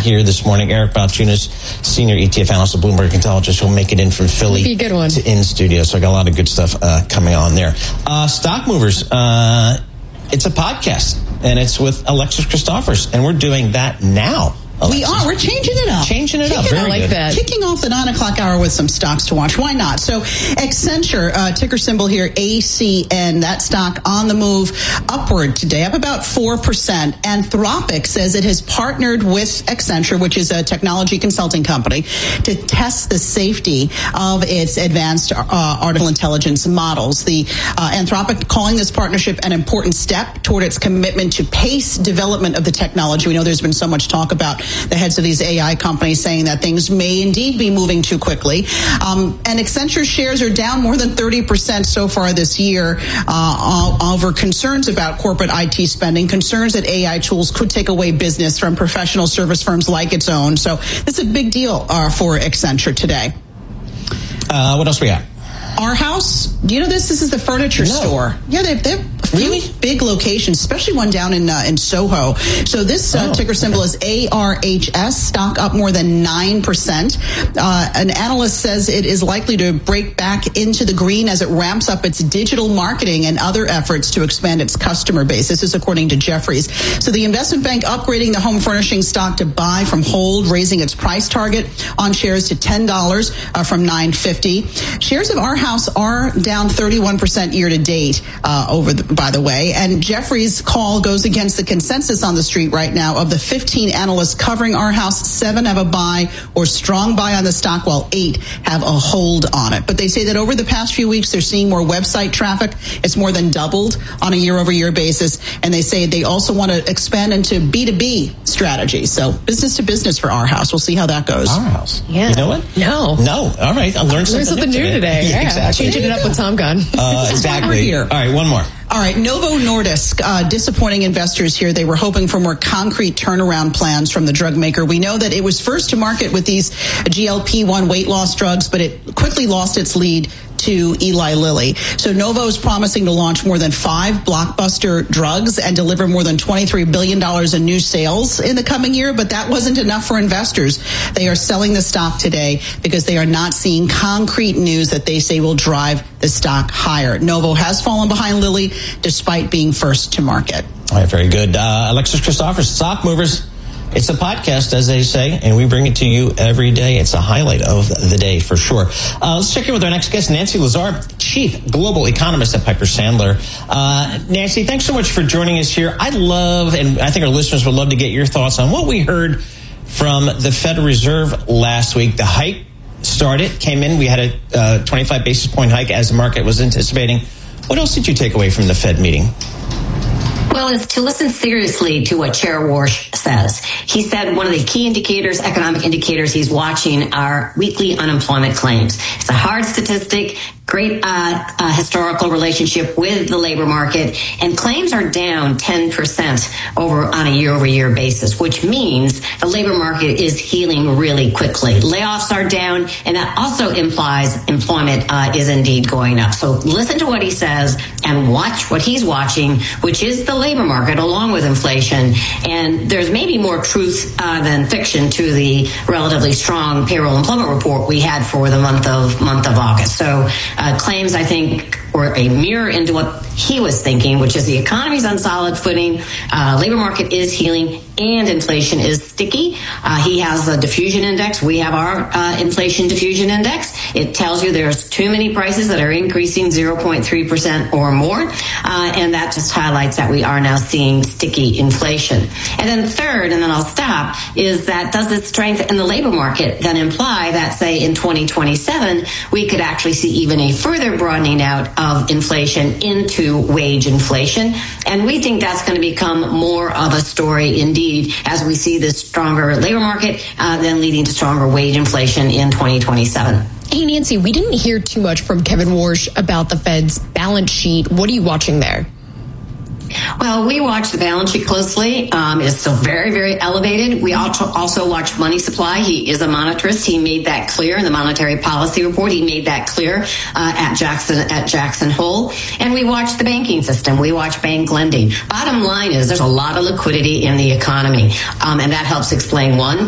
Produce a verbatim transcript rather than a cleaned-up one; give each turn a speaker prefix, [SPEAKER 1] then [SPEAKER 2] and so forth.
[SPEAKER 1] here this morning. Eric Balchunas, senior E T F analyst at Bloomberg Intelligence, will make it in from Philly
[SPEAKER 2] be a good one.
[SPEAKER 1] to in studio. So I got a lot of good stuff uh, coming on there. Uh, Stock Movers, uh, it's a podcast, and it's with Alexis Christophers, and we're doing that now. Alexis.
[SPEAKER 3] We are. We're changing it up.
[SPEAKER 1] Changing it
[SPEAKER 3] Kicking
[SPEAKER 1] up. Very
[SPEAKER 2] I like
[SPEAKER 1] good.
[SPEAKER 2] that.
[SPEAKER 3] Kicking off the nine o'clock hour with some stocks to watch. Why not? So Accenture, uh, ticker symbol here, A C N, that stock on the move upward today, up about four percent. Anthropic says it has partnered with Accenture, which is a technology consulting company, to test the safety of its advanced uh, artificial intelligence models. The uh, Anthropic calling this partnership an important step toward its commitment to pace development of the technology. We know there's been so much talk about the heads of these A I companies saying that things may indeed be moving too quickly. Um, and Accenture shares are down more than thirty percent so far this year uh, over concerns about corporate I T spending, concerns that A I tools could take away business from professional service firms like its own. So this is a big deal uh, for Accenture today.
[SPEAKER 1] Uh, what else we got?
[SPEAKER 3] Our House, do you know this? This is the furniture
[SPEAKER 1] no.
[SPEAKER 3] store. Yeah, they, they have a few
[SPEAKER 1] really?
[SPEAKER 3] big locations, especially one down in uh, in Soho. So this uh,
[SPEAKER 1] oh.
[SPEAKER 3] ticker symbol is A R H S, stock up more than nine percent. Uh, an analyst says it is likely to break back into the green as it ramps up its digital marketing and other efforts to expand its customer base. This is according to Jefferies. So the investment bank upgrading the home furnishing stock to buy from hold, raising its price target on shares to ten dollars uh, from nine fifty. Shares of Our House are down thirty-one percent year to date, uh, over the, by the way. And Jeffrey's call goes against the consensus on the street right now. Of the fifteen analysts covering Our House, seven have a buy or strong buy on the stock, while eight have a hold on it. But they say that over the past few weeks, they're seeing more website traffic. It's more than doubled on a year over year basis. And they say they also want to expand into B two B strategies. So business to business for Our House. We'll see how that goes.
[SPEAKER 1] Our House.
[SPEAKER 2] Yeah.
[SPEAKER 1] You know what?
[SPEAKER 2] No.
[SPEAKER 1] No. All right. I learned something,
[SPEAKER 2] Learned something new
[SPEAKER 1] today.
[SPEAKER 2] today.
[SPEAKER 1] Yeah,
[SPEAKER 2] Yeah.
[SPEAKER 1] exactly.
[SPEAKER 2] Changing it up with Tom Gunn.
[SPEAKER 1] Uh, exactly.
[SPEAKER 3] We're here.
[SPEAKER 1] All right. One more.
[SPEAKER 3] All right, Novo Nordisk, uh, disappointing investors here. They were hoping for more concrete turnaround plans from the drug maker. We know that it was first to market with these G L P one weight loss drugs, but it quickly lost its lead to Eli Lilly. So Novo is promising to launch more than five blockbuster drugs and deliver more than twenty-three billion dollars in new sales in the coming year, but that wasn't enough for investors. They are selling the stock today because they are not seeing concrete news that they say will drive the stock higher. Novo has fallen behind Lilly despite being first to market.
[SPEAKER 1] All right, very good. Uh, Alexis Christophers, Stock Movers. It's a podcast, as they say, and we bring it to you every day. It's a highlight of the day, for sure. Uh, let's check in with our next guest, Nancy Lazare, Chief Global Economist at Piper Sandler. Uh, Nancy, thanks so much for joining us here. I'd love, and I think our listeners would love to get your thoughts on what we heard from the Federal Reserve last week. The hike started, came in. We had a uh, twenty-five basis point hike as the market was anticipating. What else did you take away from the Fed meeting?
[SPEAKER 4] Well, it's to listen seriously to what Chair Warsh says. He said one of the key indicators, economic indicators he's watching are weekly unemployment claims. It's a hard statistic, great uh, uh, historical relationship with the labor market, and claims are down ten percent over on a year-over-year basis, which means the labor market is healing really quickly. Layoffs are down, and that also implies employment uh, is indeed going up. So listen to what he says and watch what he's watching, which is the labor market along with inflation. And there's maybe more truth uh, than fiction to the relatively strong payroll employment report we had for the month of month of August. So uh, claims, I think, were a mirror into what he was thinking, which is the economy's on solid footing, uh, labor market is healing, and inflation is sticky. Uh, he has a diffusion index. We have our uh, inflation diffusion index. It tells you there's too many prices that are increasing zero point three percent or more, uh, and that just highlights that we are now seeing sticky inflation. And then third, and then I'll stop, is that does this strength in the labor market then imply that, say, in twenty twenty-seven, we could actually see even a further broadening out of inflation into wage inflation? And we think that's going to become more of a story indeed as we see this stronger labor market uh, then leading to stronger wage inflation in twenty twenty-seven.
[SPEAKER 2] Hey, Nancy, we didn't hear too much from Kevin Warsh about the Fed's balance sheet. What are you watching there?
[SPEAKER 4] Well, we watch the balance sheet closely. Um, it's still very, very elevated. We also watch money supply. He is a monetarist. He made that clear in the monetary policy report. He made that clear uh, at Jackson at Jackson Hole. And we watch the banking system. We watch bank lending. Bottom line is there's a lot of liquidity in the economy, um, and that helps explain one.